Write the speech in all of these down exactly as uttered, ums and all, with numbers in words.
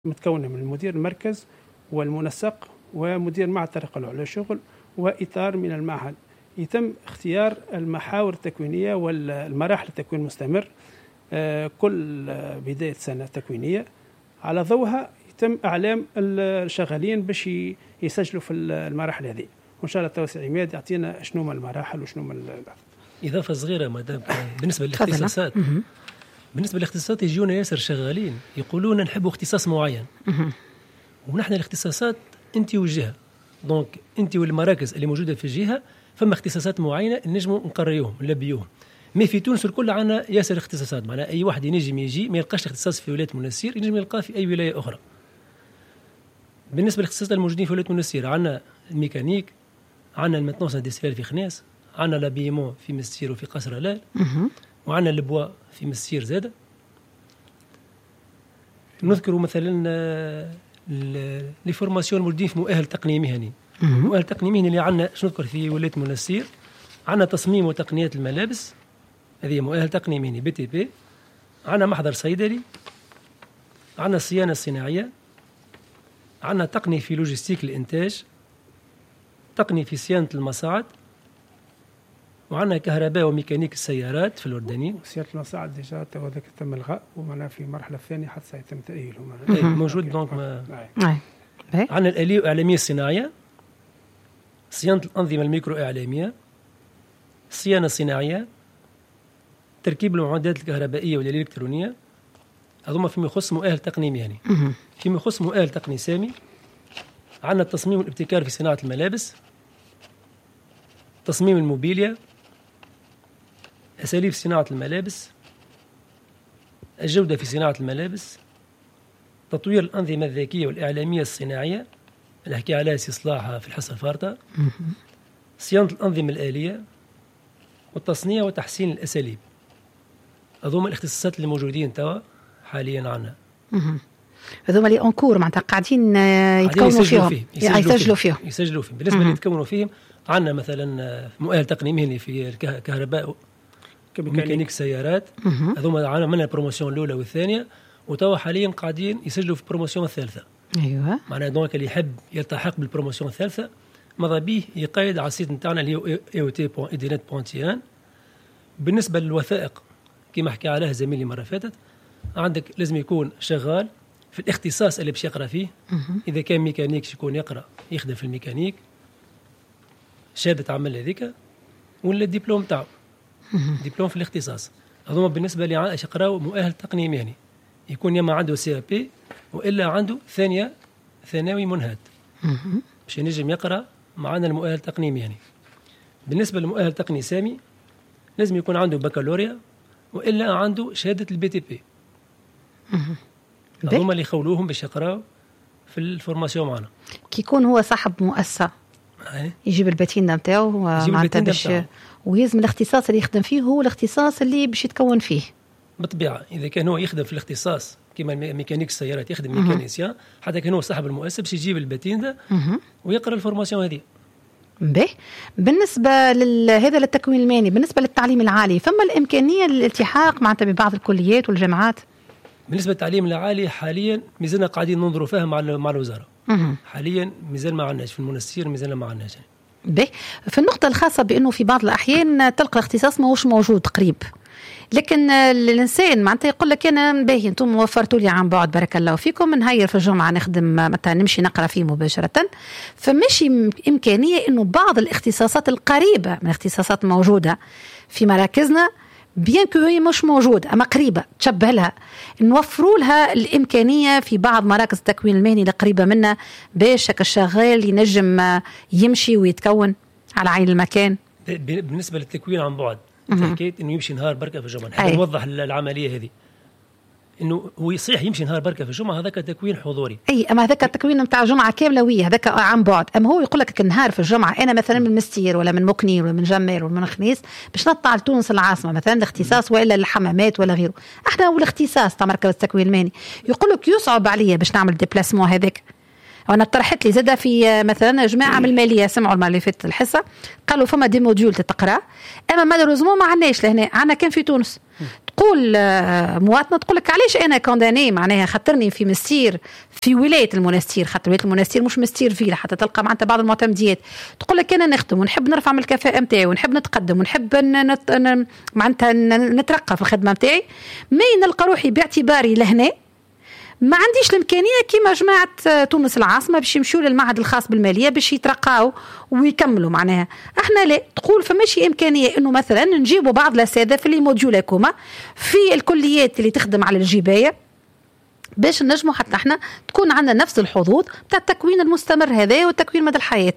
متكونة من المدير المركز والمنسق ومدير معهد الترقى على الشغل وإطار من المعهد. يتم اختيار المحاور التكوينية والمراحل التكوين المستمر كل بداية سنة تكوينية، على ضوءها يتم إعلام الشغالين باش يسجلوا في المراحل هذه، وإن شاء الله التوسع عماد يعطينا شنو من المراحل وشنو من إضافة صغيرة مدام بالنسبة للاختصاصات. بالنسبة للاختصاصات يجيونا ياسر شغالين يقولون نحبوا اختصاص معين، ونحن الاختصاصات أنت وجهة، دونك أنت والمراكز اللي موجودة في الجهة فما اختصاصات معينة نجموا نقريوهم نلبيوهم. ما في تونس الكل عنا ياسر اختصاصات، معناها أي واحد ينجم يجي ما يلقاش اختصاص في ولاية منسير ينجم يلقاه في أي ولاية أخرى. بالنسبة للاختصاصات الموجودين في ولاية منسير عنا الميكانيك، عنا الماتنونس اندستريال في خناس، عنا لابيمون في مسير وفي قصر هلال، وعنا البوا في مسير زادة. نذكر مثلا لي فورماسيون موجودين في مؤهل تقني مهني. مؤهل تقني مهني اللي عنا شنو نذكر في ولاية منسير، عنا تصميم وتقنيات الملابس، هذه مؤهل تقني مهني بي تي بي. عنا محضر صيدلي، عنا الصيانة الصناعية، عنا تقني في لوجستيك الإنتاج، تقني في صيانة المصاعد، وعندنا كهرباء وميكانيك السيارات في الأردني. صيانة المصاعد ديجا تو هذاك تم الغاء، ومعنا في المرحلة الثانية حتى سيتم تأهيله موجود. دونك ما عندنا الآلية الإعلامية الصناعية، صيانة الأنظمة الميكرو إعلامية، الصيانة الصناعية، تركيب المعدات الكهربائية والإلكترونية. هذوما فيما يخص مؤهل تقني مهني. فيما يخص مؤهل تقني سامي عندنا التصميم والابتكار في صناعة الملابس، تصميم الموبيليا، أساليب صناعة الملابس، الجودة في صناعة الملابس، تطوير الأنظمة الذكية والإعلامية الصناعية اللي حكي عليها استصلاحها في الحصة الفارطة، صيانة الأنظمة الآلية، والتصنيع وتحسين الأساليب. هذوما الاختصاصات اللي موجودين توا حاليا عنا. هذوما اللي أنكور معناتها قاعدين يتكونوا فيهم فيه. يسجلوا فيهم يسجلوا فيهم. بالنسبة اللي يتكونوا فيهم عندنا مثلا مؤهل تقني مهني في الكهرباء وميكانيك السيارات. هذوما عملنا البروموسيون الأولى والثانية، وتوا حاليا قاعدين يسجلوا في البروموسيون الثالثة. أيوة. معناها دونك اللي يحب يلتحق بالبروموسيون الثالثة ماذا به يقيد على السيت نتاعنا اللي هو اي او تي بوان ايدينيت بوان تي ان. بالنسبة للوثائق كما حكى عليها زميلي مرة فاتت، عندك لازم يكون شغال في الاختصاص اللي باش يقرأ فيه. إذا كان ميكانيك يكون يقرأ يخدم في الميكانيك، شهادة عمل هذيك، ولا الدبلوم تاعو دبلوم في الاختصاص. هذوما بالنسبة لي عايش يقراو مؤهل تقني مهني، يكون يما عنده سي ا بي وإلا عنده ثانية ثانوي منهد باش ينجم يقرأ معنا المؤهل تقني مهني. بالنسبة للمؤهل تقني سامي لازم يكون عنده بكالوريا وإلا عنده شهادة البي تي بي. هذوما اللي يخولوهم باش يقراو في الفورماسيون معنا. كي يكون هو صاحب مؤسسة يجيب الباتين نتاعو معناتها باش ويلزم الاختصاص اللي يخدم فيه هو الاختصاص اللي باش يتكون فيه. بالطبيعة إذا كان هو يخدم في الاختصاص كما ميكانيك السيارات يخدم ميكانيسيان، حتى كان هو صاحب المؤسسة باش يجيب الباتين ده ويقرأ الفورماسيون هذه. به بالنسبة لهذا للتكوين المهني، بالنسبة للتعليم العالي فما الإمكانية للالتحاق معناتها ببعض الكليات والجامعات؟ بالنسبة للتعليم العالي حاليا مازلنا قاعدين ننظروا فيها مع مع الوزارة. حاليا مازال ما عندناش في المنسير، مازلنا ما عندناش. به في النقطة الخاصة بأنه في بعض الأحيان تلقى اختصاص ما هوش موجود قريب، لكن الإنسان معناتها يقول لك أنا باهي أنتم وفرتوا لي عن بعد بارك الله فيكم نهير في الجمعة نخدم مثلا نمشي نقرأ فيه مباشرة، فماشي إمكانية أنه بعض الاختصاصات القريبة من اختصاصات موجودة في مراكزنا بيان كو هي مش موجودة أما قريبة تشبه لها، نوفروا لها الإمكانية في بعض مراكز التكوين المهني القريبة منا باش الشغال ينجم يمشي ويتكون على عين المكان. بالنسبة للتكوين عن بعد حكيت إنه يمشي نهار بركة في الجمعة، نحب نوضح العملية هذه إنه هو يصيح يمشي نهار بركة في الجمعة، هذاك تكوين حضوري. أي أما هذاك التكوين متاع جمعة كاملة ويا هذاك عن بعد. أما هو يقول لك النهار في الجمعة أنا مثلا من مستير ولا من مكني ولا من جمال ولا من خنيس باش نطلع لتونس العاصمة مثلا الاختصاص ولا الحمامات ولا غيره، احنا هو الاختصاص تاع مركز التكوين المهني يقول لك يصعب عليا باش نعمل ديبلاسمون هذاك وانا طرحت لي زاده في مثلا جماعه من الماليه سمعوا المره اللي فاتت الحصه قالوا فما دي موديول تتقرا اما مالوريزمون ما عندناش لهنا عندنا كان في تونس تقول مواطنه تقول لك علاش انا كونداني معناها خاطرني في مستير في ولايه المنستير خاطر ولايه المنستير مش مستير فيلا حتى تلقى معناتها بعض المعتمديات تقول لك انا نخدم ونحب نرفع من الكفاءه نتاعي ونحب نتقدم ونحب نت... معناتها نترقى في الخدمه نتاعي ما نلقى روحي باعتباري لهنا ما عنديش الامكانيه كيما جماعه تونس العاصمه باش يمشوا للمعهد الخاص بالماليه باش يترقاو ويكملوا معناها احنا لا تقول فماشي امكانيه انه مثلا نجيبوا بعض الاساتذه في لي موديولكما في الكليات اللي تخدم على الجبايه باش نجموا حتى احنا تكون عندنا نفس الحظوظ بتاع التكوين المستمر هذا والتكوين مدى الحياه.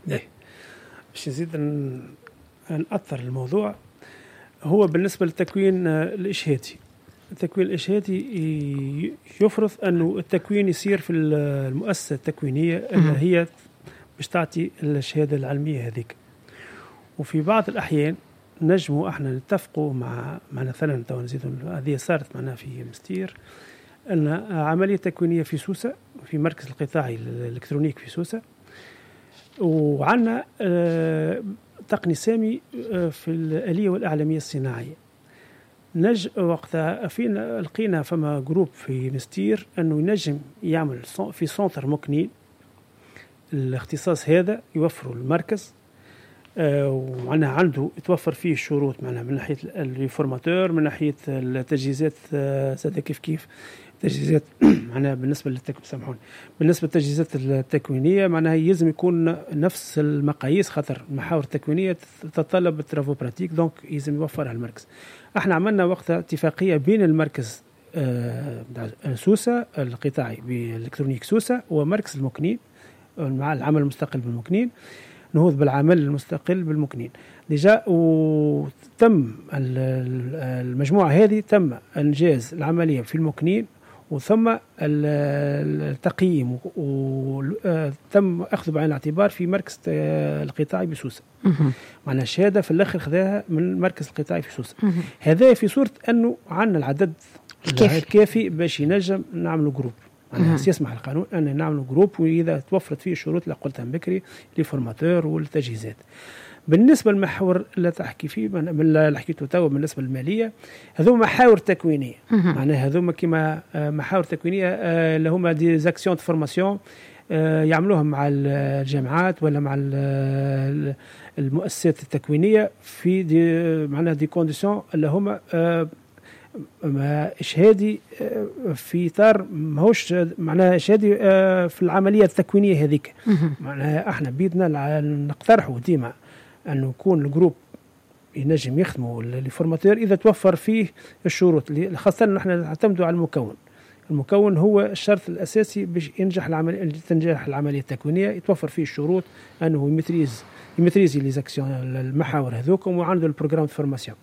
باش نزيد نأثر الموضوع هو بالنسبه للتكوين الاشهادي. التكوين الإشهادي يفرض أنه التكوين يصير في المؤسسة التكوينية اللي هي باش تعطي الشهادة العلمية هذيك. وفي بعض الأحيان نجموا احنا نتفقوا مع مع مثلا تو نزيدوا هذه صارت معنا في مستير أن عملية تكوينية في سوسة في مركز القطاعي الإلكترونيك في سوسة وعندنا تقني سامي في الآلية والإعلامية الصناعية. نج وقتها فينا لقينا فما جروب في مستير انه ينجم يعمل في سنتر مكنين الاختصاص هذا يوفروا المركز آه ومعناها عنده يتوفر فيه الشروط معناها من ناحيه الريفورماتور من ناحيه التجهيزات آه كيف كيف تجهيزات معناها بالنسبه للتكوين سامحوني بالنسبه للتجهيزات التكوينيه معناها يلزم يكون نفس المقاييس خاطر المحاور التكوينيه تتطلب الترافو براتيك دونك يلزم يوفرها المركز. احنا عملنا وقتها اتفاقيه بين المركز آه سوسه القطاعي بالالكترونيك سوسه ومركز المكنين مع العمل المستقل بالمكنين نهوض بالعمل المستقل بالمكنين ديجا وتم المجموعه هذه تم انجاز العمليه في المكنين وثم التقييم وتم اخذ بعين الاعتبار في مركز القطاعي بسوسه. معنا شهاده في الاخر خذاها من مركز القطاعي في سوسه. هذا في صوره انه عندنا العدد الكافي باش ينجم نعملوا جروب. معناها يسمح القانون ان نعملوا جروب واذا توفرت فيه الشروط اللي قلتها بكري للفورماتور والتجهيزات. بالنسبه للمحور اللي تحكي فيه من اللي حكيته تو بالنسبه للماليه هذو محاور تكوينيه معناها هذوما كما محاور تكوينيه اللي هما دي زاكسيون دو فورماسيون يعملوهم مع الجامعات ولا مع المؤسسات التكوينيه في دي معناها دي كونديسيون اللي هما اشهادي في اطار ماهوش معناها اشهادي في العمليه التكوينيه هذيك. معناها احنا بيدنا نقترحوا ديما أنه يكون الجروب ينجم يخدموا الفورماتور إذا توفر فيه الشروط خاصة نحن نعتمدوا على المكون. المكون هو الشرط الأساسي باش ينجح العملية تنجح العملية التكوينية يتوفر فيه الشروط أنه يمتريز يمتريزي لي زاكسيون المحاور هذوكم وعنده البروغرام فورماسيون.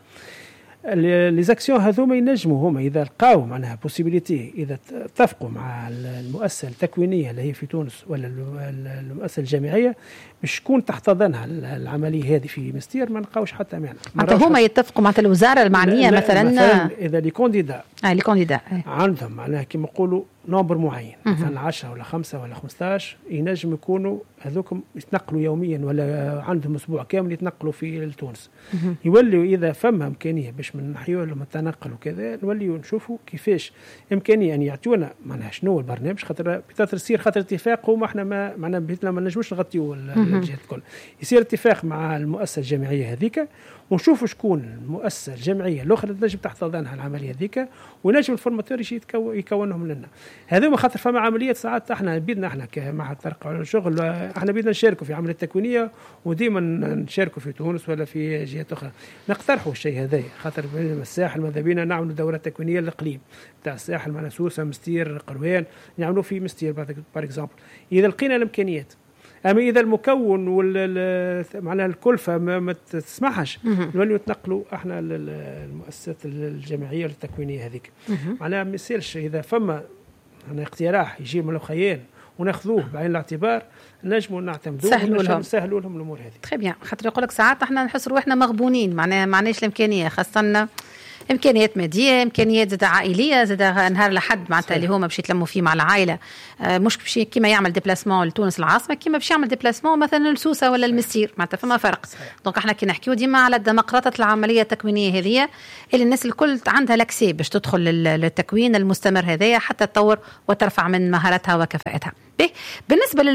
لي زاكسيون هذوما ينجموا هما اذا لقاو معناها بوسيبيليتي اذا اتفقوا مع المؤسسه التكوينيه اللي هي في تونس ولا المؤسسه الجامعيه باش تكون تحت ظنها العمليه هذه في مستير ما نلقاوش حتى معنى حتى هما يتفقوا مع الوزاره المعنيه مثلا, مثلا اذا لي كونديدا اه لي كونديدا عندهم معناها كما نقولوا نمبر معين مثلا عشرة ولا خمسة ولا خمسطاش ينجم يكونوا هذوكم يتنقلوا يوميا ولا عندهم اسبوع كامل يتنقلوا في تونس. يولوا اذا فما امكانيه باش من نحيوا لهم التنقل وكذا نوليوا نشوفوا كيفاش امكانيه ان يعطونا معناها شنو البرنامج خاطر بتاثر يصير خاطر اتفاق وما احنا ما معناها بيتنا ما نجموش نغطيوا الجهات الكل. يصير اتفاق مع المؤسسه الجامعيه هذيك ونشوفوا شكون المؤسسه الجامعيه الاخرى اللي تنجم تحت ظنها العمليه هذيك ونجم الفورماتور يجي يكونهم لنا. هذوما خاطر فما عمليات ساعات احنا بيدنا احنا كمعهد ترقى على الشغل احنا بيدنا نشاركوا في عمليه تكوينيه وديما نشاركوا في تونس ولا في جهات اخرى نقترحوا الشيء هذا خاطر الساحل ماذا بينا نعملوا دورات تكوينيه للاقليم تاع الساحل مع سوسه مستير قروان نعملوا في مستير بار اكزومبل اذا لقينا الامكانيات. اما اذا المكون وال معناها الكلفه ما, ما تسمحش نوليو نتنقلوا احنا للمؤسسات الجامعيه التكوينيه هذيك. معناها ما يصيرش اذا فما انا اقتراح يجي من الخيان وناخذوه بعين الاعتبار نجموا نعتمدوا نسهلوا لهم الامور هذه. تري بيان خاطر يقول لك ساعات احنا نحس روحنا مغبونين معناها ما عندناش الامكانيه خاصه امكانيات ماديه، امكانيات زاد عائليه، زاد نهار لحد معناتها اللي هما باش يتلموا فيه مع العائله، مش باش كيما يعمل ديبلاسمون لتونس العاصمه كيما باش يعمل ديبلاسمون مثلا لسوسه ولا المسير، معناتها فما فرق. دونك احنا كي نحكيو ديما على الديمقراطه العمليه التكوينيه هذه اللي الناس الكل عندها لاكسي باش تدخل للتكوين المستمر هذايا حتى تطور وترفع من مهارتها وكفاءتها. بالنسبه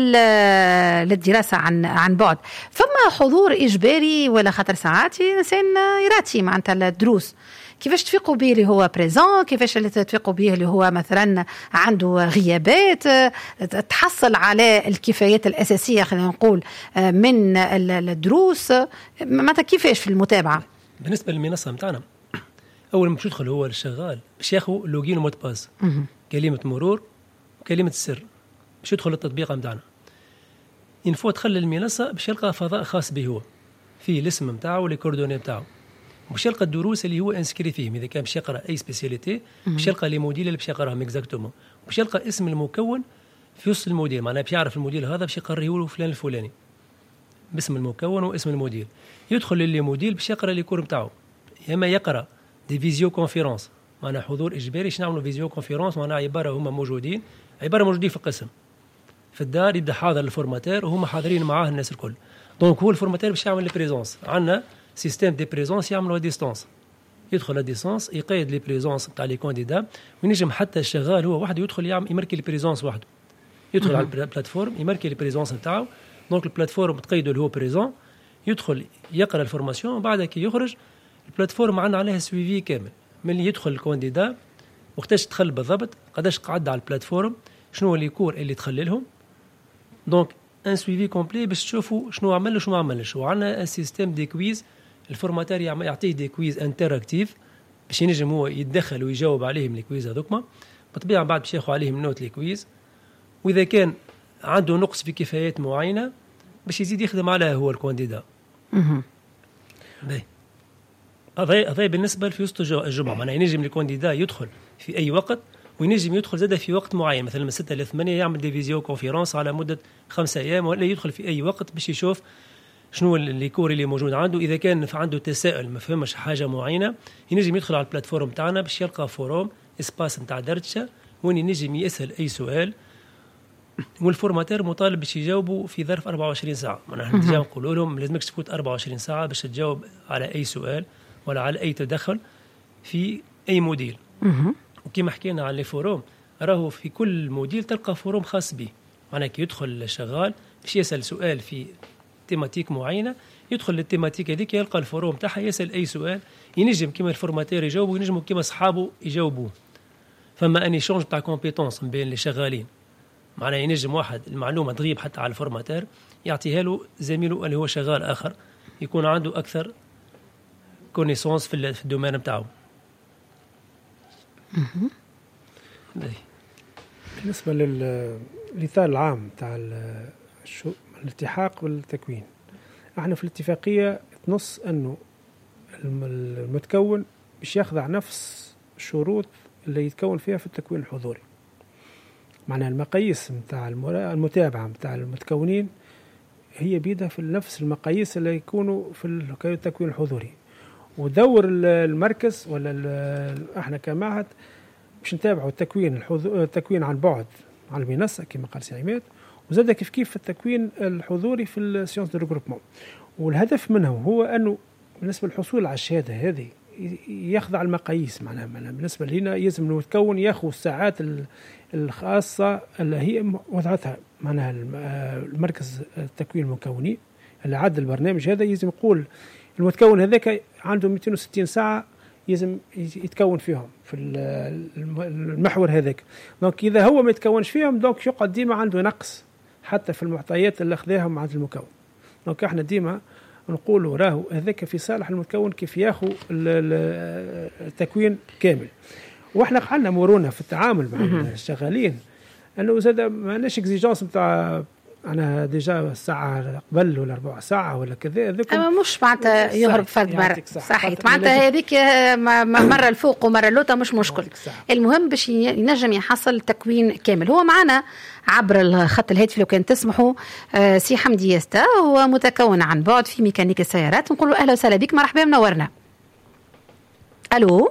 للدراسه عن عن بعد، فما حضور اجباري ولا خاطر ساعات الانسان يراتي معناتها الدروس، كيفاش تفيقوا به اللي هو بريزون، كيفاش اللي تفيقوا به اللي هو مثلا عنده غيابات، تحصل على الكفايات الاساسيه خلينا نقول من الدروس، معناتها كيفاش في المتابعه؟ بالنسبه للمنصه نتاعنا اول ما باش يدخل هو الشغال باش ياخذ لوجين ومود باس، كلمه مرور وكلمه السر باش يدخل التطبيق نتاعنا. ينفو دخل المنصه باش يلقى فضاء خاص به هو فيه الاسم نتاعو والكوردوني نتاعو، باش يلقى الدروس اللي هو انسكري فيهم، اذا كان باش يقرا اي سبيسياليتي باش يلقى لي موديل اللي باش يقراهم اكزاكتومون، باش يلقى اسم المكون في وسط الموديل، معناها باش يعرف الموديل هذا باش يقريه له فلان الفلاني باسم المكون واسم الموديل. يدخل للي موديل باش يقرا لي كور نتاعو، يا اما يقرا دي فيزيو كونفيرونس، معناها حضور اجباري. باش نعملوا فيزيو كونفيرونس معناها عباره هما موجودين عباره موجودين في القسم في الدار، يبدا حاضر الفورماتير وهما حاضرين معاه الناس الكل. دونك هو الفورماتير باش يعمل لي بريزونس، عندنا سيستيم دي بريزونس يعملوا ديستانس، يدخل ديستانس يقيد لي بريزونس نتاع لي كانديدا، وينجم حتى الشغال هو وحده يدخل يعمل يماركي لي بريزونس وحده، يدخل على البلاتفورم يماركي لي بريزونس نتاعو. دونك البلاتفورم تقيدوا اللي هو بريزون، يدخل يقرا الفورماسيون، وبعد كي يخرج البلاتفورم عندنا عليها سويفي كامل من اللي يدخل الكانديدا وقتاش دخل بالضبط، قداش قعد على البلاتفورم، شنو اللي كور اللي دخل لهم. دونك ان سويفي كومبلي باش تشوفوا شنو عمل وشنو ما عملش. وعندنا ان سيستيم دي كويز، الفورماتير يعطيه دي كويز انتراكتيف باش ينجم هو يتدخل ويجاوب عليهم لي كويز هذوكما، بطبيعه بعد باش ياخذ عليهم نوت لي كويز، واذا كان عنده نقص في كفايات معينه باش يزيد يخدم عليها هو الكانديدا. اها باهي هذا هذا بالنسبه في وسط الجمعه، معناها ينجم الكانديدا يدخل في اي وقت، وينجم يدخل زاده في وقت معين، مثلا من ستة إلى ثمانية يعمل دي فيزيو كونفيرونس على مده خمسة ايام، ولا يدخل في اي وقت باش يشوف شنو اللي كور اللي موجود عنده. اذا كان عنده تساؤل ما فهمش حاجه معينه ينجم يدخل على البلاتفورم تاعنا باش يلقى فوروم اسباس نتاع دردشه وين ينجم يسال اي سؤال، والفورماتير مطالب باش يجاوبوا في ظرف أربعة وعشرين ساعه. معناها ديجا نقولوا لهم لازمكش تفوت أربعة وعشرين ساعه باش تجاوب على اي سؤال ولا على اي تدخل في اي موديل. وكما حكينا على الفوروم، راهو في كل موديل تلقى فوروم خاص به، معناها كي يدخل الشغال باش يسال سؤال في تيماتيك معينه، يدخل للتيماتيك هذيك يلقى الفوروم تاعها يسال اي سؤال، ينجم كما الفورماتير يجاوبوا، ينجموا كما اصحابه يجاوبوه. فما اني شونج تاع كومبيتونس بين اللي شغالين، معناها ينجم واحد المعلومه تغيب حتى على الفورماتير يعطيها له زميله اللي هو شغال اخر يكون عنده اكثر كونيسونس في الدومين نتاعو. بالنسبه للاطار العام تاع الالتحاق والتكوين، احنا في الاتفاقيه تنص انه المتكون باش يخضع نفس الشروط اللي يتكون فيها في التكوين الحضوري. معناها المقاييس نتاع المتابعه نتاع المتكونين هي بيدها في نفس المقاييس اللي يكونوا في التكوين الحضوري. ودور المركز ولا احنا كمعهد باش نتابعوا التكوين التكوين عن بعد على المنصه كما قال سي عماد، وزاد كيف كيف في التكوين الحضوري في السيونس دو ريغروبمون. والهدف منه هو انه بالنسبه للحصول على الشهاده هذه يخضع المقاييس. معناها بالنسبه لنا يلزم المتكون ياخذ الساعات الخاصه اللي هي وضعتها معناها المركز التكوين المكوني اللي عد البرنامج هذا، يلزم يقول المتكون هذاك عنده مئتين وستين ساعه يلزم يتكون فيهم في المحور هذاك. دونك اذا هو ما يتكونش فيهم دونك يقعد ديما عنده نقص حتى في المعطيات اللي اخذاهم عند المكون. دونك احنا ديما نقولوا راهو هذاك في صالح المتكون كيف ياخذ التكوين كامل. واحنا قعدنا مرونه في التعامل مع الشغالين انه زاد ما عندناش اكزيجونس نتاع انا ديجا ساعه قبل ولا ربع ساعه ولا كذا. اما مش معناتها يهرب فرد مره صحيح، معناتها هذيك مره الفوق ومره اللوطه مش مشكل. المهم باش ينجم يحصل تكوين كامل. هو معنا عبر الخط الهاتفي لو كان تسمحوا سي حمدي ياستا، هو متكون عن بعد في ميكانيك السيارات. نقول له اهلا وسهلا بك، مرحبا منورنا. الو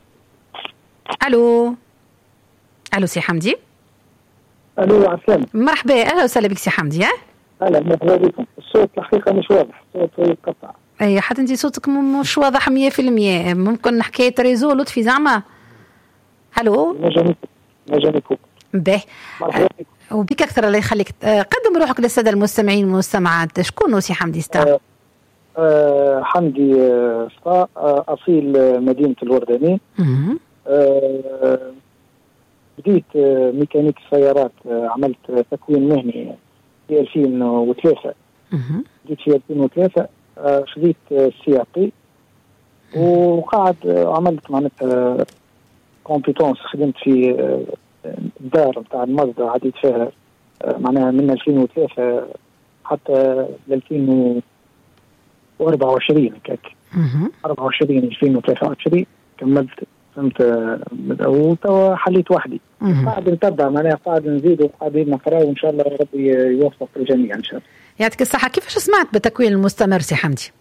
الو الو سي حمدي. الو عسلامة. مرحبا، اهلا وسهلا بك سي حمدي. ها اهلا مرحبا بكم. الصوت الحقيقه مش واضح، الصوت يتقطع. اي حتى انت صوتك مش واضح مية في المية. ممكن حكايه ريزو لطفي زعما. الو نجم نجم يكون باهي. مرحبا بكم. وبك اكثر الله يخليك. قدم روحك للساده المستمعين والمستمعات. شكون سي حمدي ستا؟ أه أه حمدي ستا، أه اصيل مدينه الورداني. أه بديت ميكانيك سيارات. عملت تكوين مهني في ألفين وثلاثة. بديت في ألفين وثلاثة. خذيت السياقي وقاعد عملت معناتها كومبيتونس. خدمت في الدار نتاع المصدر، عديت فيها معناها من ألفين وثلاثة حتى ألفين وأربعة وعشرين هكاك. أربعة وعشرين ألفين وثلاثة وعشرين كملت. فهمت. وتوا حليت وحدي. قاعد نتبع معناها، قاعد نزيد وقاعد نقرا، وان شاء الله ربي يوفق الجميع ان شاء الله. يعطيك الصحة. كيفاش سمعت بالتكوين المستمر سي حمدي؟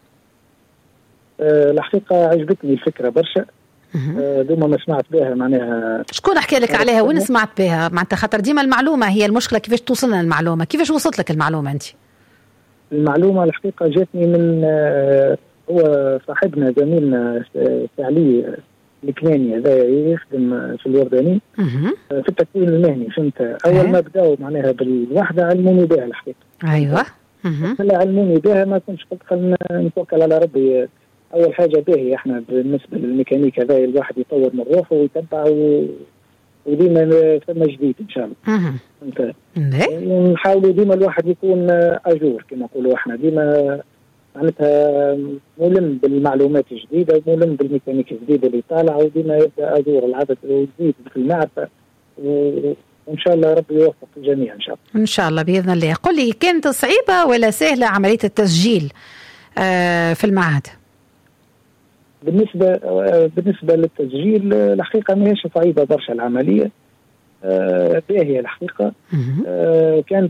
أه الحقيقة عجبتني الفكرة برشا. أه دوما ما سمعت بها معناها. شكون حكى لك عليها؟ وين سمعت بها؟ معناتها خاطر ديما المعلومة هي المشكلة، كيفاش توصلنا المعلومة؟ كيفاش وصلت لك المعلومة انت؟ المعلومة الحقيقة جاتني من أه هو صاحبنا زميلنا سعلي الكناني، هذا يخدم في الورداني في التكوين المهني. فهمت. اول ما بداوا معناها بالوحده علموني بها الحقيقه. ايوه. لا علموني بها، ما كنتش قلت خلينا نتوكل على ربي. اول حاجه باهي احنا بالنسبه للميكانيك هذا الواحد يطور من روحه ويتبع و... وديما ثم جديد ان شاء الله. فهمت. ونحاولوا ديما الواحد يكون اجور كما نقولوا احنا، ديما معناتها ملم بالمعلومات الجديده وملم بالميكانيك الجديده اللي طالعه، وديما يبدا ازور العدد ويزيد في المعرفه، وان شاء الله ربي يوفق الجميع ان شاء الله. ان شاء الله باذن الله. قل لي، كانت صعيبه ولا سهله عمليه التسجيل في المعهد؟ بالنسبه بالنسبه للتسجيل الحقيقه ماهيش صعيبه برشا العمليه. باهيه الحقيقه. كانت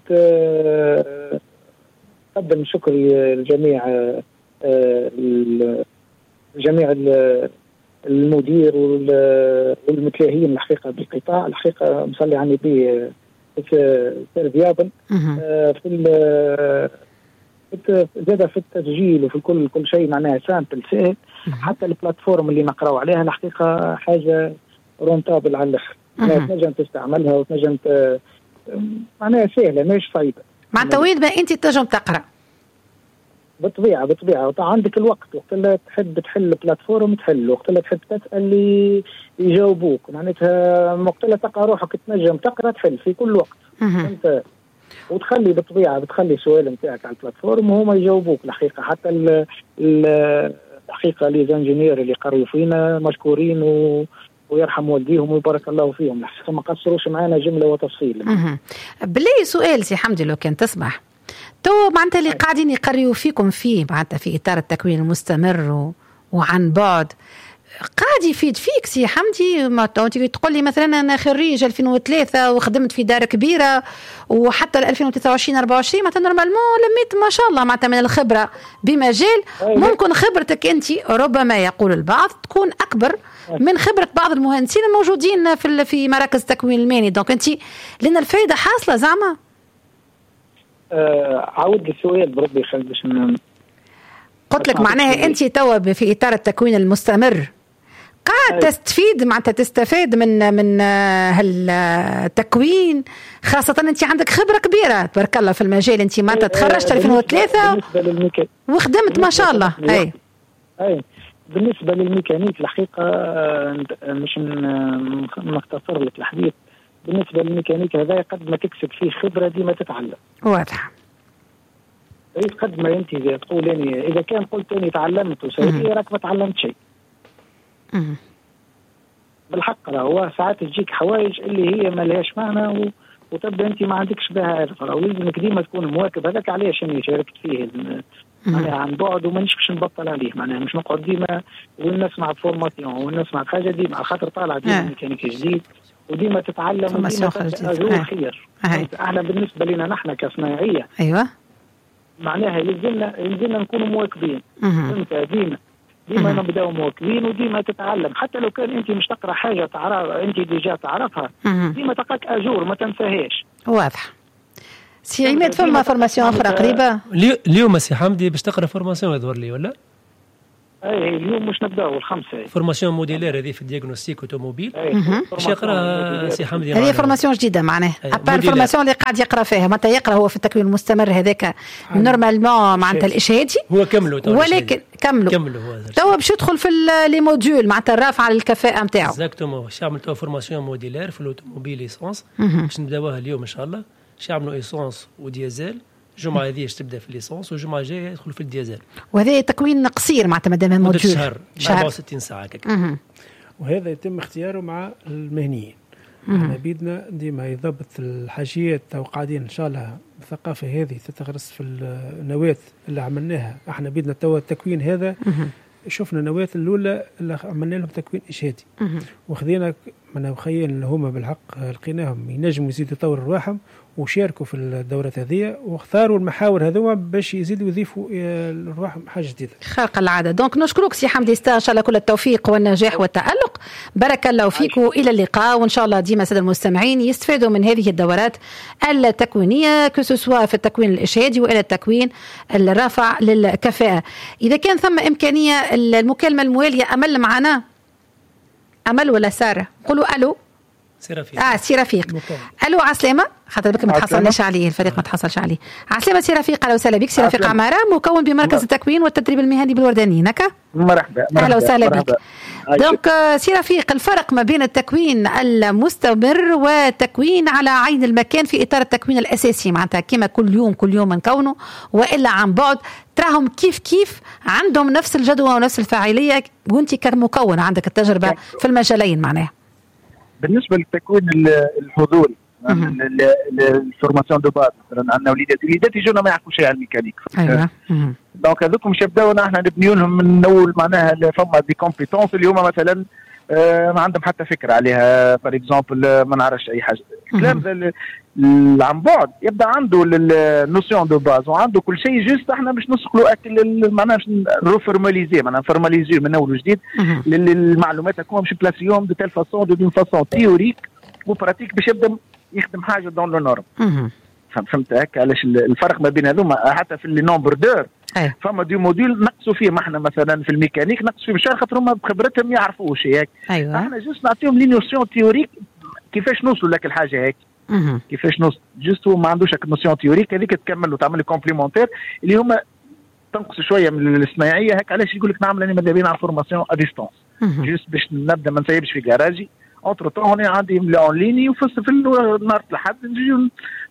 قدم شكري لجميع جميع المدير والمتلاهين الحقيقه بالقطاع. الحقيقه مصلي على النبي في ديابل في زاد في التسجيل وفي كل كل شيء معناها سامبل سهل. حتى البلاتفورم اللي نقراو عليها الحقيقه حاجه رونتابل على الاخر. تنجم تستعملها وتنجم معناها سهله مش صعيبه. معناتها وين ما انت تنجم تقرا بالطبيعه بالطبيعه. عندك الوقت، وقت اللي تحب تحل بلاتفورم تحل، وقت اللي تحب تسال اللي يجاوبوك. معناتها وقت اللي تلقى روحك تنجم تقرا تحل في كل وقت. انت وتخلي بالطبيعه بتخلي السؤال نتاعك على البلاتفورم وهما يجاوبوك. الحقيقه حتى ال الحقيقه لي زانجينير اللي قريوا فينا مشكورين و ويرحم والديهم ويبارك الله فيهم. الحقيقه ما قصروش معنا جمله وتفصيل. بالله سؤال سي حمدي لو كان تسمح، تو معناتها اللي قاعدين يقريوا فيكم فيه معناتها في اطار التكوين المستمر و... وعن بعد، قاعد يفيد فيك سي حمدي؟ ما تقول لي مثلا انا خريج ألفين وثلاثة وخدمت في دار كبيره وحتى ألفين وثلاثة وعشرين أربعة وعشرين معناتها نورمالمون لميت ما شاء الله معناتها من الخبره بمجال ممكن خبرتك انت ربما يقول البعض تكون اكبر من خبره بعض المهندسين الموجودين في في مراكز التكوين المهني. دونك انت لان الفائده حاصله زعما. آه عاود السؤال بربي خلي باش قلت لك معناها انت توا في اطار التكوين المستمر قاعد تستفيد معناتها تستفاد من من هالتكوين، خاصة انت عندك خبرة كبيرة تبارك الله في المجال. انت معناتها تخرجت ألفين وثلاثة وخدمت ما شاء الله. اي اي بالنسبة للميكانيك الحقيقة مش نختصر لك الحديث. بالنسبة للميكانيك هذا قد ما تكسب فيه خبرة ديما تتعلم. واضح. قد ما انت تقول اني اذا كان قلت اني تعلمت وسويت راك ما تعلمت شيء. امم بالحق هو ساعات تجيك حوايج اللي هي ما لهاش معنى و... وتبدا انت ما عندكش بها هدف، او لازمك ديما تكون مواكب. هذاك علاش اني شاركت فيه معناها عن بعد ومانيش باش نبطل عليه. معناها مش نقعد ديما ونسمع فورماسيون ونسمع حاجه ديما، خاطر طالع ديما ميكانيكي جديد وديما تتعلم وديما تأجور خير. احنا بالنسبه لنا نحن كصناعيه ايوه معناها يلزمنا يلزمنا نكونوا مواكبين. فهمت ديما ديما نبداو مواكبين وديما تتعلم، حتى لو كان انت مش تقرا حاجه تعرف انت ديجا تعرفها ديما تلقاك اجور ما تنساهاش. واضح. سي عماد فما فورماسيون اخرى قريبه اليوم سي حمدي باش تقرا فورماسيون يظهر لي ولا؟ اي اليوم مش نبداو الخمسه فورماسيون موديلير هذه في الدياغنوستيك اوتوموبيل باش يقرا سي حمدي. هذه فورماسيون جديده معناها ابار الفورماسيون اللي قاعد يقرا فيها متى يقرا هو في التكوين المستمر هذاك نورمالمون معناتها الاشهادي هو كملوا ولكن كملوا كملوا هو توا باش يدخل في لي موديول معناتها الرافعه على الكفاءه نتاعو. اكزاكتومون باش يعمل توا فورماسيون موديلير في الاوتوموبيل ايسونس باش نبداوها اليوم ان شاء الله. باش يعملوا ايسونس وديزل الجمعه هذه باش تبدا في الليسونس والجمعه الجايه يدخلوا في الديزل. وهذا تكوين قصير معناتها مادام موديول شهر أربعة وستين ساعه هكاك. وهذا يتم اختياره مع المهنيين. احنا بيدنا ديما يضبط الحاجيات تو قاعدين ان شاء الله الثقافه هذه تتغرس في النواه اللي عملناها. احنا بيدنا تو التكوين هذا شفنا النواه الاولى اللي عملنا لهم تكوين اشهادي وخذينا من خيين اللي هما بالحق لقيناهم ينجموا يزيدوا يطوروا رواحهم وشاركوا في الدورات هذه واختاروا المحاور هذوما باش يزيدوا يضيفوا لرواحهم حاجه جديده خارقه العاده. دونك نشكرك سي حمدي ستا ان شاء الله كل التوفيق والنجاح والتألق. بارك الله فيك والى اللقاء وان شاء الله ديما الساده المستمعين يستفادوا من هذه الدورات التكوينيه كسوا في التكوين الاشهادي والى التكوين الرافع للكفاءه. اذا كان ثم امكانيه المكالمه المواليه امل معنا امل ولا ساره قولوا الو سي رفيق. اه سي رفيق الو عسلامه خاطر بك ما تحصلناش عليه الفريق ما تحصلش عليه. عسلامه سي رفيق اهلا وسهلا بك. سي رفيق عماره مكون بمركز التكوين والتدريب المهني بالورداني هكا. مرحبا اهلا وسهلا بك. دونك سي رفيق الفرق ما بين التكوين المستمر والتكوين على عين المكان في اطار التكوين الاساسي معناتها كما كل يوم كل يوم نكونه والا عن بعد تراهم كيف كيف عندهم نفس الجدوى ونفس الفاعليه وانت كمكون عندك التجربه في المجالين معناها. بالنسبه للتكوين الحضوري الفورماسيون دو باز مثلا عندنا وليدات وليدات يجونا ما يعرفوا شيء على الميكانيك. ايوه دونك هذوكم مش يبداونا احنا نبنيو لهم من اول معناها فما دي كومبيتونس اللي هما مثلا آه ما عندهم حتى فكره عليها بار اكزومبل ما نعرفش اي حاجه. الكلام عن بعد يبدا عنده النوسيون دو باز وعنده كل شيء جست احنا باش نسقلوا اكل معناها روفورماليزي معناها فورماليزي من اول وجديد للمعلومات هكما باش بلاسيوم دو تيل فاسون دو فاسون تيوريك وبراتيك باش يبدا يخدم حاجه دون لو نورم. فهمت هكا علاش الفرق ما بين هذوما حتى في اللي نومبر دور فما دي موديل نقصوا فيه ما احنا مثلا في الميكانيك نقصوا فيه مش خاطر هما بخبرتهم يعرفوش هيك. أيوة. احنا جوست نعطيهم لي نوسيون تيوريك كيفاش نوصلوا لك الحاجه هيك كيفاش نوصل جوست هو ما عندوش هك نوسيون تيوريك هذيك تكمل وتعمل لي كومبليمونتير اللي هما تنقص شويه من الصناعيه هيك علاش يقول لك نعمل انا ماذا بينا على فورماسيون ا ديستونس جوست باش نبدا ما نسيبش في جراجي اونتر طون هنا عندي اون ليني وفي في نهار الأحد نجي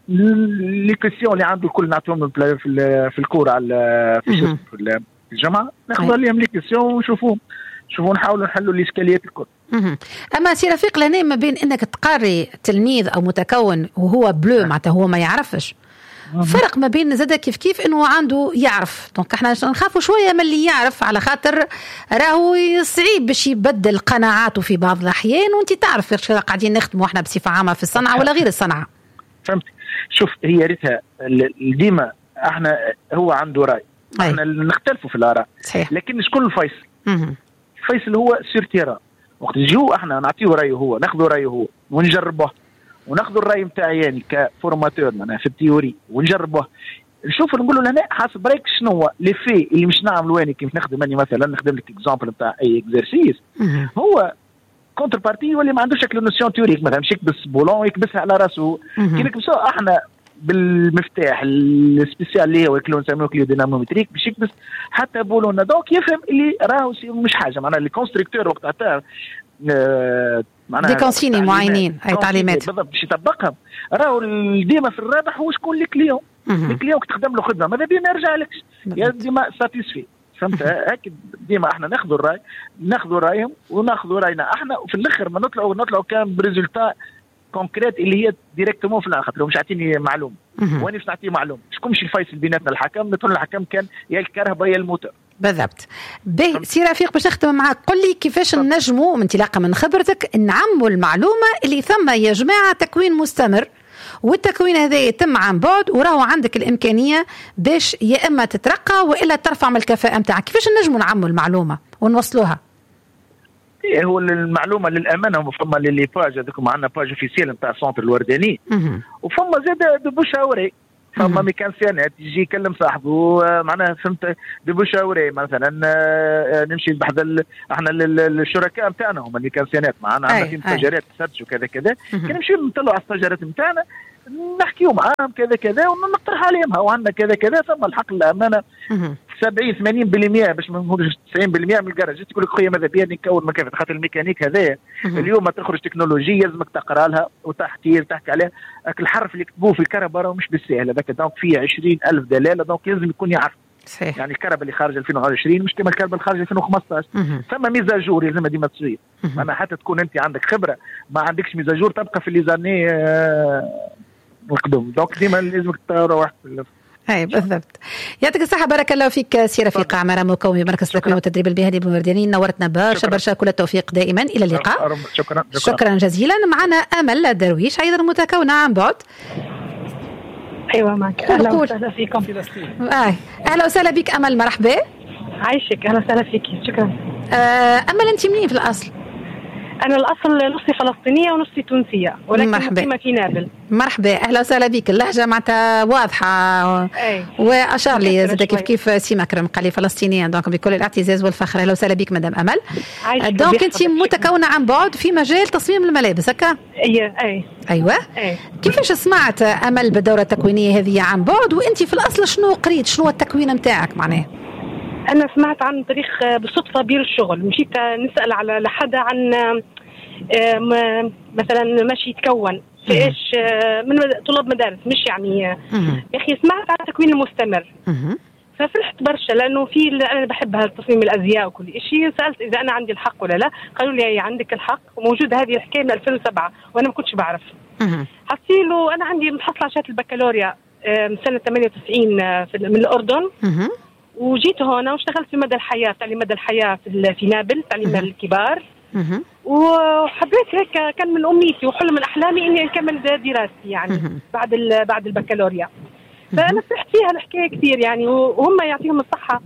لي كيسيون اللي عنده الكل نعطيهم في في الكور على في في الجامعه ناخذ عليهم لي كيسيون ونشوفوهم شوفوا نحاولوا نحلوا الاشكاليات الكل. اما سي رفيق لهنا ما بين انك تقاري تلميذ او متكون وهو بلو معناتها هو ما يعرفش فرق ما بين زاد كيف كيف انه عنده يعرف. دونك احنا نخافوا شويه من اللي يعرف على خاطر راهو صعيب باش يبدل قناعاته في بعض الاحيان وانت تعرف قاعدين نخدموا احنا بصفه عامه في الصنعه ولا غير الصنعه. فهمت. شوف هي ريتها ديما احنا هو عنده راي احنا نختلفوا في الاراء لكن شكون الفيصل؟ الفيصل هو سيرتيرا وقت نجيو احنا نعطيه رايه هو ناخذوا رايه هو ونجربه وناخذ الراي نتاعي يعني كفورماتور معناها في التيوري ونجربه نشوف نقول له لهنا حاسب رايك شنو هو لي في اللي مش نعملوا وين كيف نخدم اني مثلا نخدم لك اكزامبل نتاع اي اكزرسيس هو كونتر بارتي واللي ما عندوش شكل نوسيون تيوريك مثلا مش يكبس بولون يكبسها على راسه كي نكبسوها احنا بالمفتاح السبيسيال اللي هو كلو نسميوه كليو دينامومتريك باش يكبس حتى بولون دونك يفهم اللي راهو مش حاجه معناها الكونستركتور وقت تاع معناها دي كونسيني معينين اي تعليمات بالضبط باش يطبقها راهو ديما في الرابح هو شكون الكليون الكليون تخدم له خدمه ماذا بينا يرجع لكش يا ديما ساتيسفي فهمت هيك ديما احنا ناخذوا الراي ناخذوا رايهم وناخذوا راينا احنا وفي الاخر ما نطلعوا نطلعوا كان بريزولتا كونكريت اللي هي ديريكتومون في الاخر لو مش عاطيني معلوم وين باش نعطيه معلوم شكون مش الفيصل بيناتنا الحكم نطلع الحكم كان يا الكهرباء يا الموتور بالضبط. باهي سي رفيق باش نختم معاك قل لي كيفاش نجموا من انطلاقا من خبرتك نعموا المعلومه اللي ثم يا جماعه تكوين مستمر والتكوين هذا يتم عن بعد وراهو عندك الامكانيه باش يا اما تترقى والا ترفع من الكفاءه نتاعك. كيفاش نجموا نعموا المعلومه ونوصلوها؟ ايه هو المعلومه للامانه فما اللي باج هذوك معنا باج اوفيسيال نتاع سونتر الورداني وفما زاد دبوشاوري فما ميكانسيانات يجي يكلم صاحبه معناها فهمت دبوشاوري مثلا نمشي بحذا احنا الشركاء نتاعنا هما الميكانسيانات معنا عندنا في مستاجرات سيرش وكذا كذا كنمشي نطلعوا على الستاجرات نتاعنا نحكيو معاهم كذا كذا ونقترح عليهم وعندنا كذا كذا ثم الحق الامانه سبعين ثمانين بالمئة باش ما نقولش تسعين بالمئة من الكراج تقول لك خويا ماذا بيا نكون مكافاه خاطر الميكانيك هذايا اليوم ما تخرج تكنولوجيا لازمك تقرا لها وتحكي تحكي عليها الحرف اللي كتبوه في الكهرباء راه مش بالسهل هذاك دونك فيه عشرين ألف دلاله دونك لازم يكون يعرف صحيح. يعني الكهرباء اللي خارج ألفين وعشرين مش كما الكهرباء اللي خارج ألفين وخمسطاش ثم ميزاجور لازم ديما تصير انا حتى تكون انت عندك خبره ما عندكش ميزاجور تبقى في لي زاني القدم دونك ديما لازمك تروح اي بالضبط. يعطيك الصحه بارك الله فيك سي رفيق عماره مكومي مركز التكوين والتدريب المهني بالورداني نورتنا برشا برشا كل التوفيق دائما الى اللقاء. شكرا شكرا, شكرا جزيلا. معنا امل درويش ايضا متكونه عن بعد. ايوه معك اهلا وسهلا فيكم. آه. اهلا وسهلا بك امل مرحبا. عايشك اهلا وسهلا فيك شكرا. آه امل انت منين في الاصل؟ أنا الأصل نصي فلسطينية ونصي تونسية ولكن مقيمة في نابل. مرحبا أهلا وسهلا بك. اللهجة معناتها واضحة أي. وأشار لي زاد كيف كيف سي مكرم قال لي فلسطينية دونك بكل الاعتزاز والفخر. أهلا وسهلا بك مدام أمل. دونك أنت متكونة عن بعد في مجال تصميم الملابس هكا؟ أي أي أيوة أي. كيفاش سمعت أمل بالدورة التكوينية هذه عن بعد وأنت في الأصل شنو قريت شنو التكوين متاعك معناه؟ أنا سمعت عن طريق بالصدفة بير الشغل مشيت نسأل على لحدا عن مثلا ماشي يتكون في إيش من طلاب مدارس مش يعني يا أخي سمعت عن التكوين المستمر ففرحت برشا لأنه في أنا بحب هالتصميم الأزياء وكل شيء سألت إذا أنا عندي الحق ولا لا قالوا لي عندك الحق وموجودة هذه الحكاية من ألفين وسبعة وأنا ما كنتش بعرف حصيله أنا عندي محصلة على شهادة البكالوريا من سنة ثمانية وتسعين من الأردن وجيت هنا واشتغلت في مدى الحياة تعليم مدى الحياة في في نابل تعليم الكبار وحبيت هيك كان من أمنيتي وحلم من أحلامي إني أكمل دراستي يعني بعد بعد البكالوريا فأنا فرحت فيها الحكاية كثير يعني وهم يعطيهم الصحة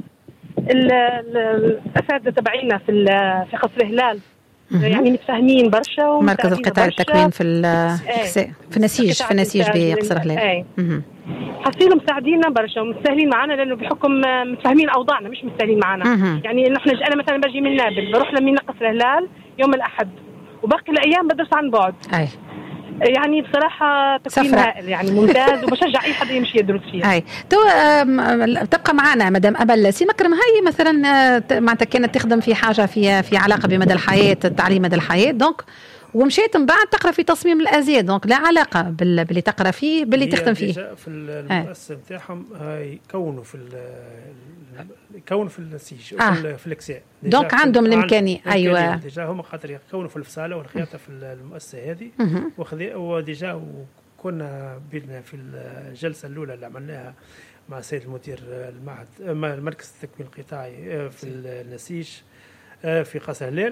الأساتذة تبعينا في في قصر هلال يعني متفاهمين برشا مركز القطاع التكوين في في النسيج في النسيج بقصر هلال حصيلوا مساعدينا برشا ومستاهلين معنا لانه بحكم متفاهمين اوضاعنا مش مستاهلين معنا يعني نحن انا مثلا باجي من نابل بروح لمينا قصر هلال يوم الاحد وباقي الايام بدرس عن بعد أي. يعني بصراحه تكوين هائل يعني ممتاز وبشجع اي حد يمشي يدرس فيه. اي تو تبقى معنا مدام امل سي مكرم هاي مثلا معناتها كانت تخدم في حاجه في في علاقه بمدى الحياه التعليم مدى الحياه دونك ومشيت من بعد تقرا في تصميم الازياء دونك لا علاقه باللي تقرا فيه باللي تخدم فيه. في المؤسسه نتاعهم يكونوا في يكونوا في النسيج آه. في الاكساء دونك عندهم الامكانيه ايوه ديجا هم خاطر يكونوا في الفصاله والخياطه في المؤسسه هذه وديجا وكنا بدنا في الجلسه الاولى اللي عملناها مع السيد المدير المعهد مركز التكوين القطاعي في النسيج في قصر هلال.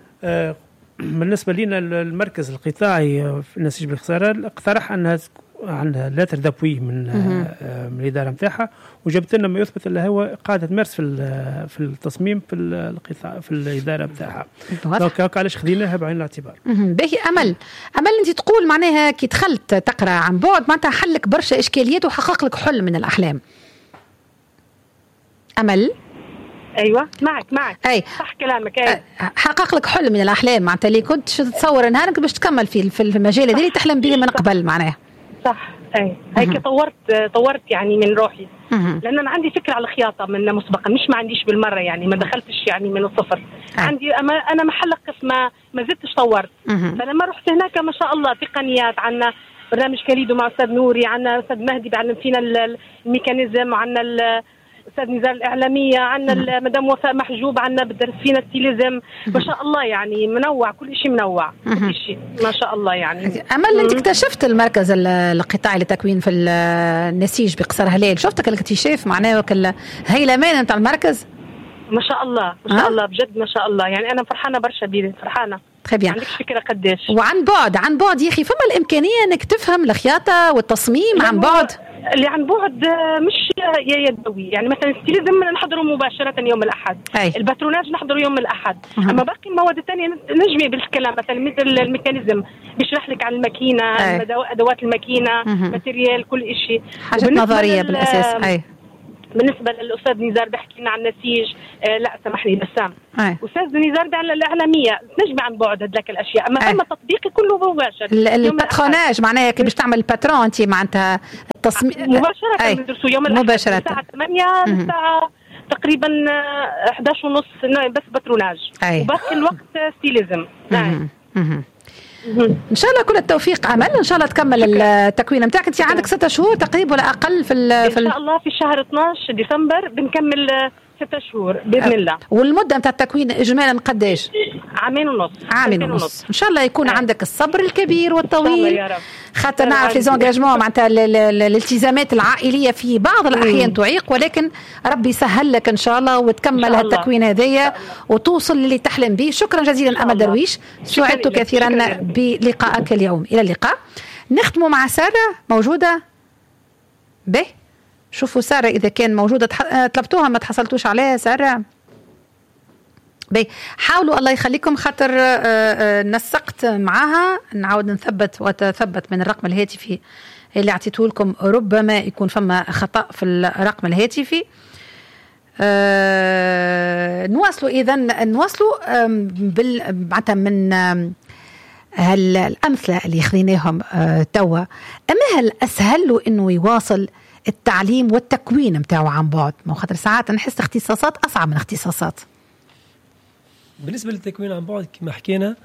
بالنسبة لنا المركز القطاعي في النسيج باختصار اقترح أنها عندها لا تردبوي من من الإدارة متاعها وجبت لنا ما يثبت أنها هو قاعدة تمارس في في التصميم في القطاع في الإدارة متاعها. دونك علاش خذيناها بعين الاعتبار. باهي أمل أمل أنت تقول معناها كي دخلت تقرأ عن بعد معناتها حلك برشا إشكاليات وحقق لك حلم من الأحلام. أمل ايوه معك معك أي. صح كلامك. اي حقق لك حلم من الاحلام معناتها اللي كنت تتصور نهارك باش تكمل في في المجال هذا اللي تحلم به من قبل معناه صح. اي هيك طورت طورت يعني من روحي لان انا عندي فكره على الخياطه من مسبقا مش ما عنديش بالمره يعني ما دخلتش يعني من الصفر أي. عندي انا محل قسم ما ما زدتش طورت فلما رحت هناك ما شاء الله تقنيات عندنا برنامج كاليدو مع استاذ نوري عندنا استاذ مهدي بيعلم فينا الميكانيزم عندنا أستاذ نزار الإعلامية عنا مدام وفاء محجوب عنا بدرس فينا التيليزم ما شاء الله يعني منوع كل شيء منوع كل شيء ما شاء الله يعني. أمل أنت اكتشفت المركز القطاعي للتكوين في النسيج بقصر هلال شفتك الاكتشاف معناه وكل هيلمان نتاع المركز ما شاء الله ما شاء الله بجد ما شاء الله، يعني انا فرحانه برشا بيه، فرحانه. تخيل عندك فكره قديش. وعن بعد عن بعد يا اخي فما الامكانيه انك تفهم الخياطه والتصميم عن بعد؟ اللي عن بعد مش يدوي، يعني مثلا ستيليزم نحضره مباشره يوم الاحد، أي. الباتروناج نحضره يوم الاحد، أه. اما باقي المواد الثانيه نجمي بالكلام، مثلا مثل الميكانيزم بيشرح لك عن الماكينه، ادوات الماكينه، ماتيريال، كل شيء، حاجه نظريه بالاساس. اي بالنسبه للاستاذ نزار بيحكي لنا عن نسيج، آه لا سامحني بسام، أي. استاذ نزار عن الاعلاميه نجمع عن بعد هذيك الاشياء، اما اما تطبيقي كله مباشر. الباتروناج معناها كي باش تعمل الباترون انت معناتها التصميم مباشره ندرسوا يوم الاحد مباشره الساعه ثمانية للساعه تقريبا احد عشر ونص بس باتروناج، وباقي الوقت ستيليزم. ان شاء الله كل التوفيق امل، ان شاء الله تكمل التكوين نتاعك. انت عندك ستة شهور تقريبا ولا اقل في ان شاء الله في شهر اثناش ديسمبر بنكمل ستة شهور باذن الله. والمده نتاع التكوين اجمالا قداش؟ عامين ونص. عامين ونص ان شاء الله يكون آه. عندك الصبر الكبير والطويل، يا رب. خاطر نعرف لي زونجاجمون معناتها الالتزامات العائليه في بعض الاحيان تعيق، ولكن ربي يسهل لك ان شاء الله وتكمل هالتكوين هذايا وتوصل للي تحلم به. شكرا جزيلا امل درويش، سعدت كثيرا بلقائك اليوم. الى اللقاء. نختم مع ساره موجوده به. شوفوا ساره اذا كان موجوده، طلبتوها ما تحصلتوش عليها ساره. بي حاولوا الله يخليكم، خاطر نسقت معها نعاود نثبت وتثبت من الرقم الهاتفي اللي اعطيته لكم، ربما يكون فما خطأ في الرقم الهاتفي. أه نواصلوا اذا نواصلوا بال معناتها من هالامثله اللي خذيناهم أه توا. اما هل اسهل له انه يواصل التعليم والتكوين متاعه عن بعد؟ ما خاطر ساعات نحس اختصاصات اصعب من اختصاصات. بالنسبه للتكوين عن بعد كما حكينا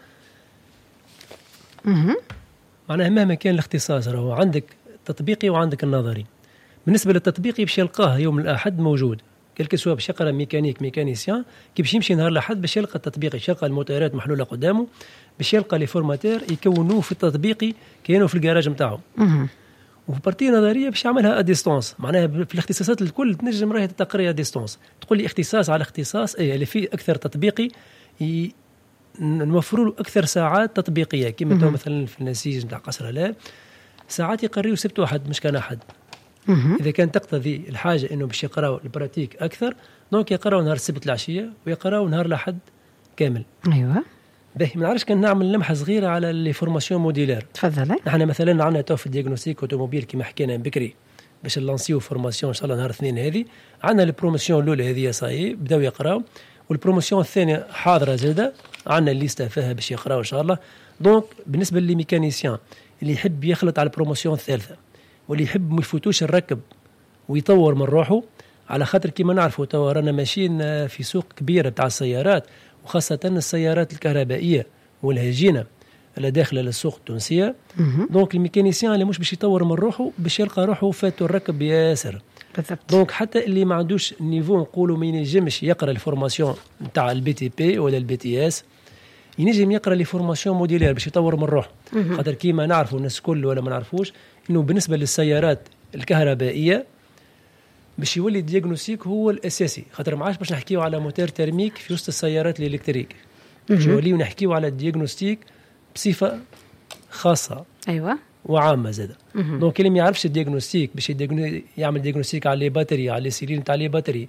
معناها مهما كان الاختصاص راهو عندك تطبيقي وعندك النظري. بالنسبه للتطبيقي باش يلقاه يوم الاحد موجود، كلك سواء باش يقرا ميكانيك ميكانيسيان كي باش يمشي نهار الاحد باش يلقى التطبيقي، باش يلقى الموتورات محلوله قدامه، باش يلقى لي فورماتير يكونوه في التطبيقي كانوا في الجراج نتاعو. وفي بارتي نظريه باش يعملها اديستونس، معناها في الاختصاصات الكل تنجم راهي تقري اديستونس. تقول لي اختصاص على اختصاص اي اللي فيه اكثر تطبيقي ي... نوفروا له اكثر ساعات تطبيقيه، كما تو مثلا في النسيج نتاع قصر هلال ساعات يقريوا سبت واحد مش كان احد. اذا كان تقتضي الحاجه انه باش يقراوا البراتيك اكثر دونك يقراوا نهار السبت العشيه ويقراوا نهار الاحد كامل. ايوه باهي ما نعرفش كان نعمل لمحه صغيره على لي فورماسيون موديلير. تفضل. نحن مثلا عندنا تو في الدياغنوستيك اوتوموبيل كما حكينا بكري باش نلانسيو فورماسيون ان شاء الله نهار الاثنين هذه. عندنا البروموسيون الاولى هذه صاي بداو يقراو، والبروموسيون الثانيه حاضره زاده عندنا الليسته فيها باش يقراو ان شاء الله. دونك بالنسبه للميكانيسيان اللي يحب يخلط على البروموسيون الثالثه واللي يحب ما يفوتوش الركب ويطور من روحه، على خاطر كما نعرفوا تو رانا ماشيين في سوق كبيره بتاع السيارات وخاصه السيارات الكهربائيه والهجينه اللي داخله للسوق التونسيه. دونك الميكانيسيان اللي مش باش يطور من روحه باش يلقى روحه فاتو الركب ياسر. دونك حتى اللي ما عندوش نيفو نقولوا ما ينجمش يقرا الفورماسيون نتاع البي تي بي ولا البي تي اس، ينجم يقرا لي فورماسيون موديلير باش يطور من روحه. خاطر كيما نعرفوا الناس كل ولا ما نعرفوش انه بالنسبه للسيارات الكهربائيه باش يولي الدياغنوستيك هو الاساسي، خاطر ما عادش باش نحكيو على موتور ترميك في وسط السيارات الالكتريك، باش نوليو نحكيو على الدياغنوستيك بصفه خاصه. ايوه وعامه زاده. دونك اللي ما يعرفش الدياغنوستيك باش يعمل دياغنوستيك على لي باتري، على لي سيلين تاع لي باتري،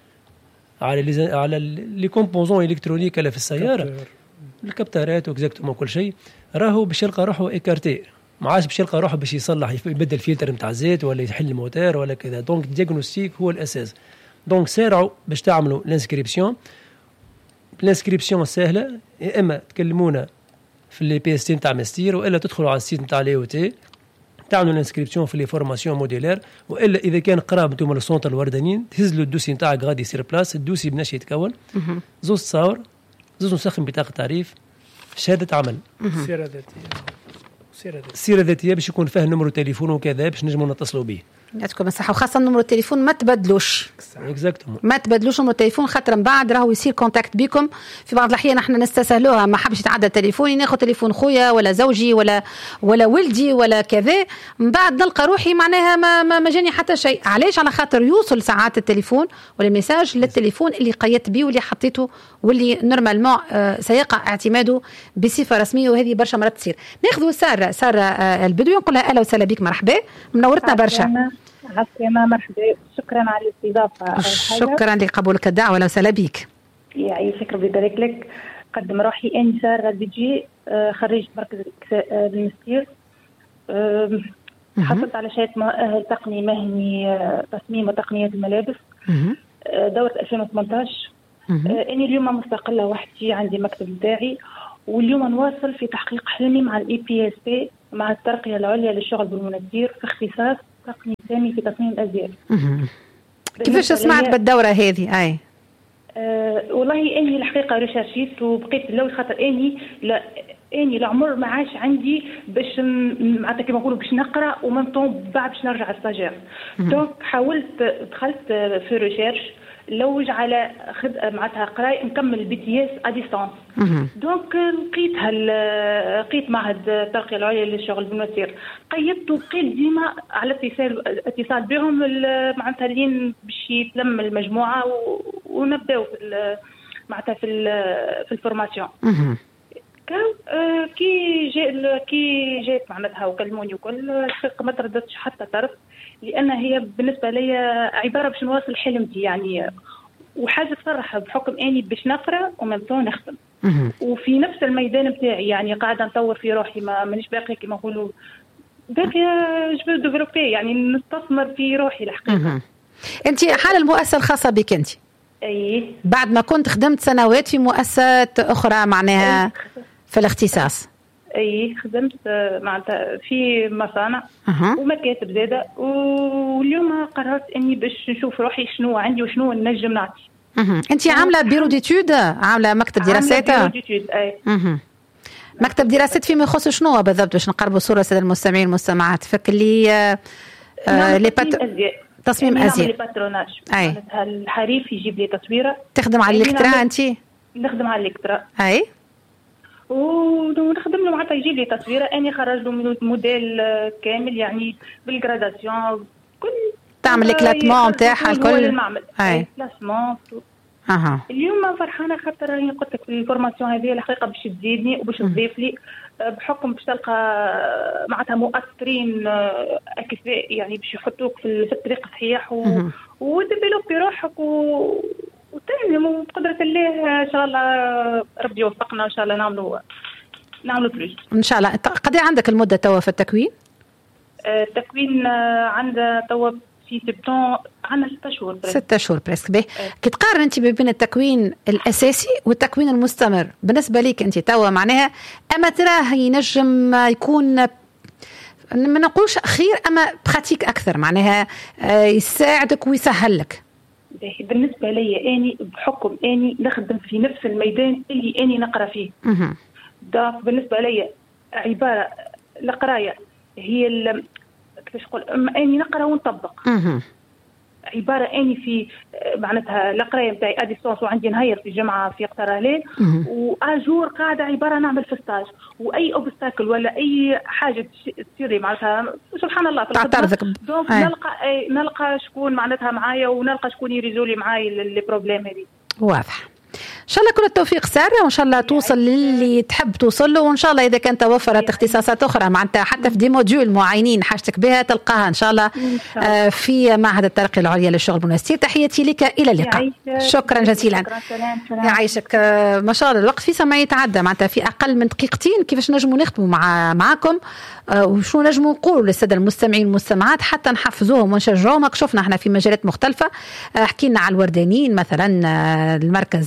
على لي على لي كومبوزون الكترونيك اللي في السياره، الكابترات واكزاكتومون كل شيء، راهو باش يلقى روحه ايكارتي، ما عادش باش يلقى روحه باش يصلح يبدل الفلتر نتاع الزيت ولا يحل الموتور ولا كذا. دونك الدياغنوستيك هو الاساس. دونك سارعوا باش تعملوا الانسكريبسيون. الانسكريبسيون سهله، يا اما تكلمونا في لي بي اس تي نتاع ماستير، والا تدخلوا على السيت نتاع لي او تي تعملوا الانسكريبسيون في لي فورماسيون موديلير، والا اذا كان قراب انتم للسونتر الوردانيين تهز له الدوسي نتاعك غادي يصير بلاس، الدوسي بناش يتكون زوز تصاور، زوز نسخن بطاقه تعريف، شهاده عمل، سيره ذاتيه، سيره ذاتيه سيره ذاتيه باش يكون فيها نمرو تليفون وكذا باش نجموا نتصلوا به. يعطيكم الصحة. وخاصة نمرو التليفون ما تبدلوش، ما تبدلوش نمرو التليفون، خاطر من بعد راهو يصير كونتاكت بكم. في بعض الأحيان احنا نستسهلوها، ما حبش يتعدى تليفوني ناخذ تليفون خويا ولا زوجي ولا ولا ولدي ولا كذا، من بعد نلقى روحي معناها ما ما, ما جاني حتى شيء. علاش؟ على خاطر يوصل ساعات التليفون ولا ميساج للتليفون اللي قيدت بيه واللي حطيته واللي نورمالمون آه سيقع اعتماده بصفة رسمية، وهذه برشا مرات تصير. ناخذوا سارة سارة آه البدوي، نقول لها أهلا وسهلا بك، مرحبا، منورتنا برشا. عسلامة، مرحبا، شكرا على الاستضافة. شكرا لقبولك الدعوة، ولا وسهلا بك. يعيشك، ربي يبارك لك. قدم روحي، أني سارة البيجي، خريجة مركز المستير، حصلت على شهادة مؤهل تقني مهني تصميم وتقنيات الملابس دورة ألفين وثمانية عشر. أني اليوم مستقلة وحدي، عندي مكتب بتاعي، واليوم نواصل في تحقيق حلمي مع الاي بي اس بي، مع الترقية العليا للشغل بالمنستير في اختصاص تقني سامي في تصميم الازياء. كيفاش سمعت بالدورة هذه؟ اي أه والله اني الحقيقة ريشارشيت وبقيت لو خاطر اني لا اني العمر ما عاش عندي باش معناتها كيما نقولوا باش نقرا ومنطون بعد باش نرجع الستاجير. دونك حاولت دخلت في ريشيرش لوج على خد معناتها قراي نكمل بي تي اس ا ديستانس. دونك لقيتها لقيت معهد الترقيه العليا للشغل بالمسير، قيدت وبقيت ديما على اتصال اتصال بهم معناتها لين باش يتلم المجموعه ونبداو في معناتها في في الفورماسيون. كي جاء كي جات معناتها وكلموني وكل الحقيقه ما ترددتش حتى طرف، لان هي بالنسبه لي عباره باش نواصل حلمتي يعني، وحاجه تفرح بحكم اني باش نقرا ومنطون نخدم وفي نفس الميدان بتاعي، يعني قاعده نطور في روحي، ما مانيش باقي كما نقولوا باقيه جو ديفلوبي، يعني نستثمر في روحي الحقيقه. انت حال المؤسسه الخاصه بك انت؟ اي بعد ما كنت خدمت سنوات في مؤسسات اخرى معناها في الاختصاص. اي خدمت معناتها في مصانع أه. ومكاتب زاده، واليوم قررت اني باش نشوف روحي شنو عندي وشنو نجم نعطي. أه. انت عامله بيرو ديتود، عامله مكتب دراسات؟ عامله بيرو ديتود. اي أه. مكتب دراسات فيما يخص شنو بالضبط باش نقربوا صوره الساده المستمعين والمستمعات؟ فك لي آه لي بات... تصميم ازياء، لي باتروناج، معناتها الحريف يجيب لي تصويره. تخدم على الالكترا انت؟ نخدم على الالكترا. اي ونخدم له معناتها يجيب لي تصويره، اني خرج له موديل كامل يعني بالجراداسيون كل، تعمل الكلاتمون نتاعها الكل. المعمل اي كلاسمون. اها اليوم فرحانه خاطر راني قلت لك الفورماسيون هذه الحقيقه باش تزيدني وباش تضيف لي بحكم باش تلقى معناتها مؤثرين اكفاء يعني باش يحطوك في الطريق الصحيح وديفلوبي روحك و وتاني وبقدرة الله إن شاء الله ربي يوفقنا إن شاء الله نعملوا نعملوا فلوس إن شاء الله. قد عندك المدة توا في التكوين؟ التكوين عندها توا في سبتمبر، عندنا ستة شهور ستة شهور بريسك. به كي تقارن أنت بين التكوين الأساسي والتكوين المستمر بالنسبة ليك أنت توا معناها أما تراه ينجم يكون ما نقولش أخير أما براتيك أكثر معناها يساعدك ويسهل لك؟ بالنسبة لي أني بحكم أني نخدم في نفس الميدان اللي أني نقرأ فيه. ده بالنسبة لي عبارة القراية هي كيفاش نقول أني نقرأ ونطبق. عبارة أني في معناتها القراية بتاعي أديستانس وعندي نهير في الجامعة في قطرالين وأجور قاعدة عبارة نعمل في ستاج، وأي أوبستاكل ولا أي حاجة تصير معناتها سبحان الله في الخدمة دونك نلقى نلقى شكون معناتها معايا ونلقى شكون يريزولي معايا اللي بروبليم هذه. واضح. إن شاء الله كل التوفيق سارة، وإن شاء الله توصل للي تحب توصل له، وإن شاء الله إذا كانت توفرت اختصاصات أخرى معناتها حتى في دي موديول معينين حاجتك بها تلقاها إن شاء الله آه في معهد الترقية العليا للشغل بالمنستير. تحياتي لك، إلى اللقاء. شكرا جزيلا. يعيشك. آه ما شاء الله الوقت في سما يتعدى معناتها في أقل من دقيقتين. كيفاش نجموا نخدموا مع معاكم آه وشو نجموا نقولوا للسادة المستمعين والمستمعات حتى نحفزوهم ونشجعوهم. شفنا احنا في مجالات مختلفة، آه حكينا على الوردانيين مثلا، آه المركز متاع التكوين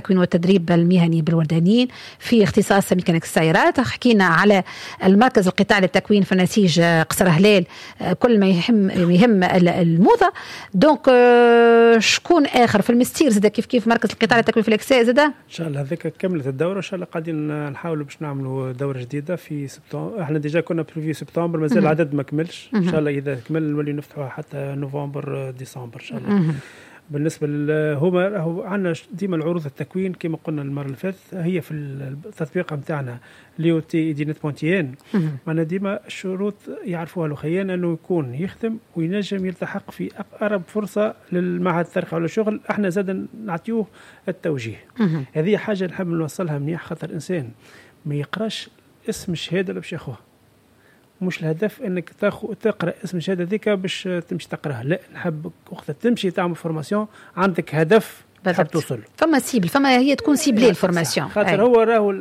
التكوين والتدريب المهني بالوردانيين في اختصاص ميكانيك السيارات. حكينا على المركز القطاعي للتكوين في نسيج قصر هلال، كل ما يهم يهم الموضة. دونك شكون اخر في المستير زاد كيف كيف مركز القطاع للتكوين في الاكساء زاد ان شاء الله هذاك كملت الدوره. ان شاء الله قاعدين نحاولوا باش نعملوا دوره جديده في سبتمبر. احنا ديجا كنا في سبتمبر، مازال العدد ما كملش. ان شاء الله اذا كمل نولي نفتحوها حتى نوفمبر ديسمبر ان شاء الله. بالنسبه هما هو عندنا ديما العروض التكوين كما قلنا المره اللي فاتت، هي في التطبيق نتاعنا ليو تي ايدينيت بونتيان. معنا ديما الشروط يعرفوها الاخيان انه يكون يخدم وينجم يلتحق في اقرب فرصه للمعهد الترقيه ولا شغل. احنا زاد نعطيوه التوجيه. هذه حاجه نحب نوصلها منيح، خاطر انسان ما يقراش اسم الشهاده اللي باش ياخوها. مش الهدف انك تاخذ تقرا اسم الشهاده ذيك باش تمشي تقراها، لا، نحب وقت تمشي تعمل فورماسيون عندك هدف تحب توصل. فما سيبل، فما هي تكون سيبلي الفورماسيون. خاطر هو راهو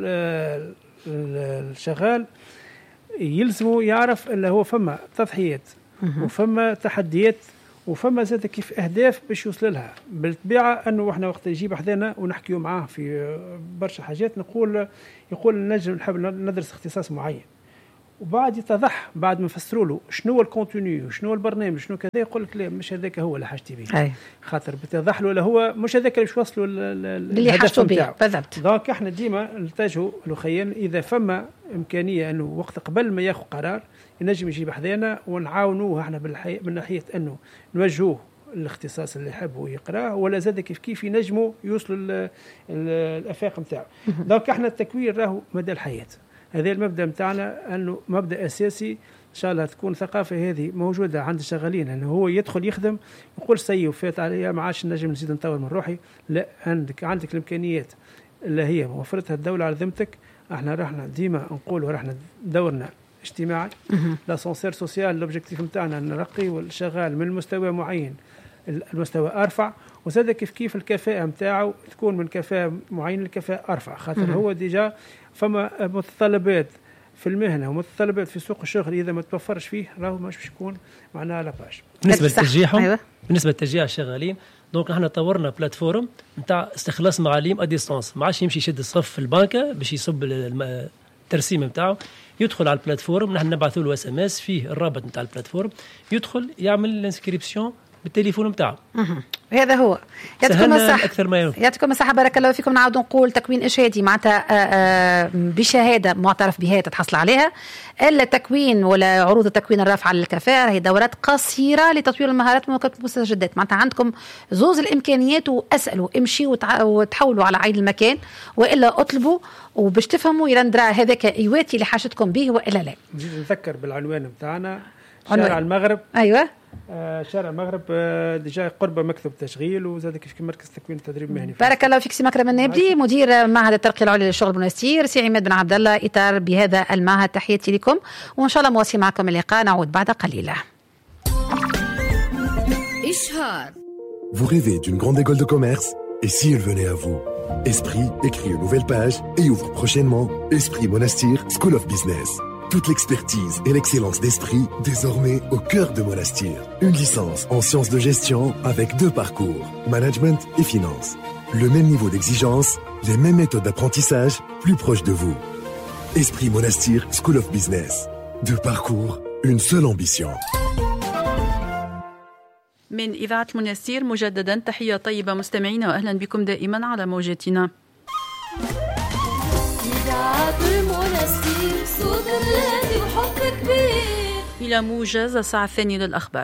الشغال يلزمه يعرف اللي هو فما تضحيات وفما تحديات وفما زاد كيف اهداف باش يوصل لها. بالطبيعه انه احنا وقت يجيب حدانا ونحكيو معاه في برشا حاجات، نقول يقول نجم نحب ندرس اختصاص معين، وبعد يتضح بعد ما نفسروا له شنو الكونتوني وشنو البرنامج شنو كذا، يقول لك لا مش هذاك هو اللي حاجتي به، خاطر بتضح له هو مش هذاك اللي باش يوصلوا اللي حاجته به بالضبط. دونك احنا ديما نلتجوا الاخيان اذا فما امكانيه انه وقت قبل ما ياخذ قرار ينجم يجيب حذانا ونعاونوه احنا من ناحيه انه نوجهوه الاختصاص اللي يحبوا يقراه، ولا زاد كيف كيف ينجموا يوصلوا الافاق نتاعو. دونك احنا التكوين راهو مدى الحياه. هذا المبدا نتاعنا انه مبدا اساسي. ان شاء الله تكون ثقافه هذه موجوده عند الشغالين، انه هو يدخل يخدم يقول سي وفات عليا ما عادش نجم نزيد نطور من روحي. لا، عندك عندك الامكانيات اللي هي وفرتها الدوله على ذمتك. احنا رحنا ديما نقولوا رحنا دورنا اجتماعي، لاسونسير سوسيال. لوبجيكتيف نتاعنا نرقي والشغال من مستوى معين المستوى ارفع، وزاد كيف كيف الكفاءه نتاعو تكون من كفاءه معينه لكفاءه ارفع، خاطر هو ديجا فما متطلبات في المهنه ومتطلبات في سوق الشغل اذا ما توفرش فيه راهو مش باش يكون معناها لاباج. بالنسبه لتشجيعهم أيوة. بالنسبه لتشجيع الشغالين، دونك احنا طورنا بلاتفورم نتاع استخلاص معاليم اديستانس. ما عادش يمشي يشد الصف في البنكه باش يصب الترسيم نتاعو، يدخل على البلاتفورم، نحن نبعثوا له اس ام اس فيه الرابط نتاع البلاتفورم، يدخل يعمل الانسكريبسيون بالتليفون نتاعو. هذا هو. يعطيكم الصحة أكثر ما يمكن. يعطيكم الصحة، بارك الله فيكم. نعاود نقول تكوين إشهادي معناتها بشهادة معترف بها تتحصل عليها. إلا تكوين ولا عروض التكوين الرافعة للكفاءة هي دورات قصيرة لتطوير المهارات ومواكبة المستجدات. معناتها عندكم زوز الإمكانيات، وأسألوا امشي وتحولوا على عين المكان، وإلا اطلبوا وباش تفهموا يرندرا هذاك إيواتي اللي حاجتكم به وإلا لا. نزيد نذكر بالعنوان بتاعنا شارع المغرب. أيوة. آه شارع المغرب. آه ديجا قرب مكتب تشغيل، وزاد كيف مركز تكوين التدريب المهني. بارك الله فيك سي مكرم النابلي، مدير معهد الترقيه العليا للشغل بمنستير. سي عماد بن عبد الله اطار بهذا المعهد، تحياتي لكم، وان شاء الله مواصل معكم اللقاء. نعود بعد قليل. إشهار. Vous rêvez d'une grande école de commerce, et si elle venait à vous? Esprit écrit une nouvelle page et ouvre prochainement Esprit Monastir School of Business. Toute l'expertise et l'excellence d'Esprit désormais au cœur de Monastir. Une licence en sciences de gestion avec deux parcours, management et finance. Le même niveau d'exigence, les mêmes méthodes d'apprentissage, plus proches de vous. Esprit Monastir School of Business. Deux parcours, une seule ambition. من إذاعة منستير مجددا تحية طيبة مستمعينا، وأهلا بكم دائما على موجتنا. إلى موجز الساعة الثانية للأخبار.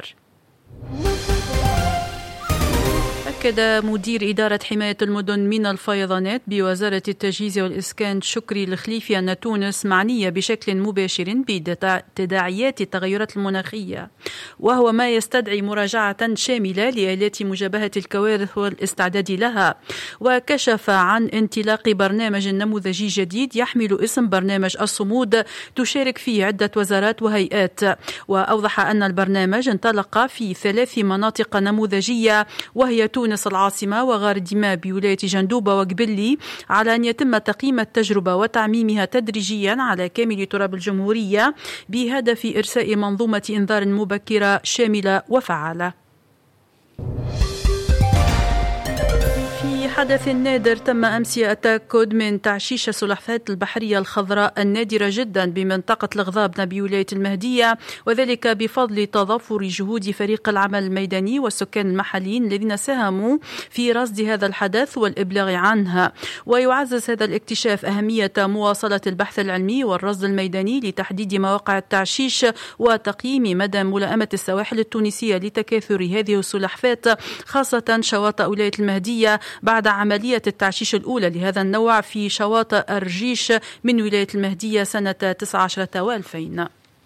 أكد مدير إدارة حماية المدن من الفيضانات بوزارة التجهيز والإسكان شكري الخليفي أن تونس معنية بشكل مباشر بتداعيات التغيرات المناخية، وهو ما يستدعي مراجعة شاملة لآلات مجابهة الكوارث والاستعداد لها. وكشف عن انطلاق برنامج نموذجي جديد يحمل اسم برنامج الصمود تشارك فيه عدة وزارات وهيئات. وأوضح أن البرنامج انطلق في ثلاث مناطق نموذجية، وهي تونس العاصمة وغار دماء بولاية جندوبة وقبلي، على أن يتم تقييم التجربة وتعميمها تدريجيا على كامل تراب الجمهورية بهدف إرساء منظومة إنذار مبكرة شاملة وفعالة. في حدث نادر تم أمس التأكد من تعشيش السلحفاة البحرية الخضراء النادرة جدا بمنطقة الغضابنة بولاية المهدية، وذلك بفضل تضافر جهود فريق العمل الميداني والسكان المحليين الذين ساهموا في رصد هذا الحدث والإبلاغ عنها. ويعزز هذا الاكتشاف أهمية مواصلة البحث العلمي والرصد الميداني لتحديد مواقع التعشيش وتقييم مدى ملائمة السواحل التونسية لتكاثر هذه السلحفاة، خاصة شواطئ ولاية المهدية بعد عملية التعشيش الأولى لهذا النوع في شواطئ الرجيش من ولاية المهدية سنة تسعة عشر وألفين.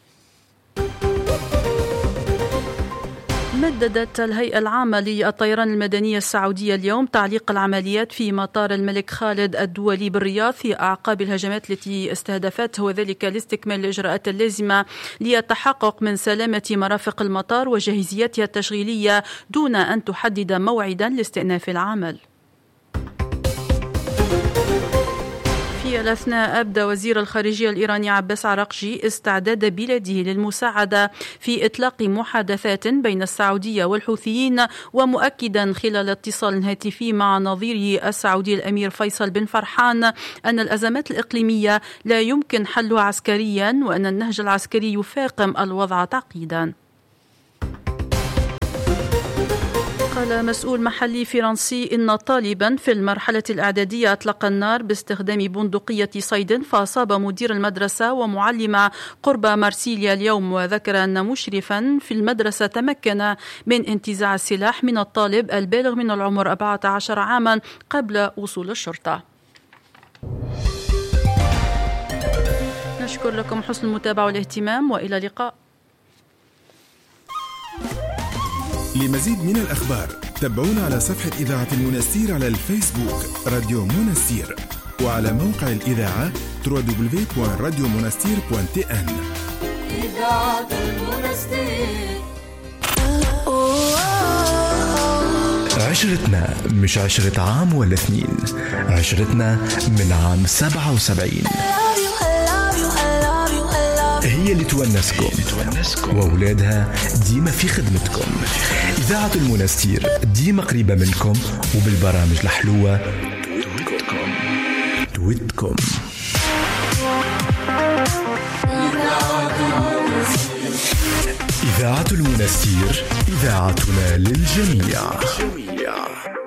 مددت الهيئة العامة للطيران المدنية السعودية اليوم تعليق العمليات في مطار الملك خالد الدولي بالرياض في أعقاب الهجمات التي استهدفته، وذلك لاستكمال الإجراءات اللازمة للتحقق من سلامة مرافق المطار وجاهزيتها التشغيلية دون أن تحدد موعدا لاستئناف العمل. في الأثناء أبدى وزير الخارجية الإيراني عباس عراقجي استعداد بلاده للمساعدة في إطلاق محادثات بين السعودية والحوثيين، ومؤكدا خلال اتصال هاتفي مع نظيره السعودي الأمير فيصل بن فرحان أن الأزمات الإقليمية لا يمكن حلها عسكريا، وأن النهج العسكري يفاقم الوضع تعقيدا. قال مسؤول محلي فرنسي إن طالبا في المرحلة الإعدادية أطلق النار باستخدام بندقية صيد فأصاب مدير المدرسة ومعلمة قرب مارسيليا اليوم، وذكر أن مشرفا في المدرسة تمكن من انتزاع السلاح من الطالب البالغ من العمر أربعة عشر عاما قبل وصول الشرطة. نشكر لكم حسن المتابعة والاهتمام، وإلى اللقاء. لمزيد من الأخبار تابعونا على صفحة إذاعة المنستير على الفيسبوك راديو منستير، وعلى موقع الإذاعة دبليو دبليو دبليو دوت راديو منستير دوت تي إن. إذاعة المنستير. عشرتنا مش عشرة عام ولا اثنين، عشرتنا من عام سبعة وسبعين هي اللي تونسكم وأولادها ديما في خدمتكم. إذاعة المنستير ديما قريبة منكم وبالبرامج الحلوة تويتكم. إذاعة المنستير إذاعتنا للجميع.